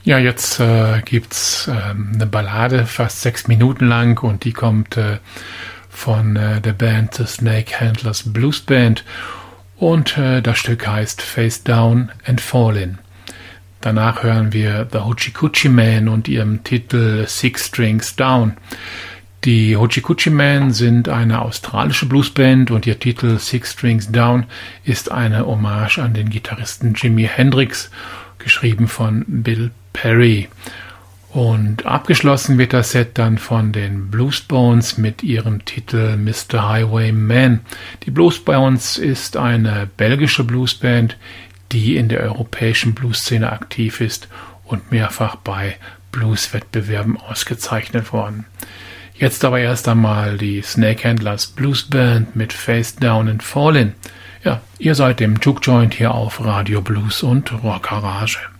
Ja, jetzt gibt's eine Ballade, fast 6 Minuten lang, und die kommt von der Band The Snake Handlers Blues Band, und das Stück heißt Face Down and Fallin'. Danach hören wir The Hoochie Coochie Men und ihrem Titel Six Strings Down. Die Hoochie Coochie Men sind eine australische Bluesband und ihr Titel Six Strings Down ist eine Hommage an den Gitarristen Jimi Hendrix, geschrieben von Bill Perry. Und abgeschlossen wird das Set dann von den Bluesbones mit ihrem Titel Mr. Highwayman. Die Bluesbones ist eine belgische Bluesband, die in der europäischen Bluesszene aktiv ist und mehrfach bei Blueswettbewerben ausgezeichnet worden. Jetzt aber erst einmal die Snake Handlers Blues Band mit Face Down and Fallin'. Ja, ihr seid im Juke Joint hier auf Radio Blues und Rock Garage.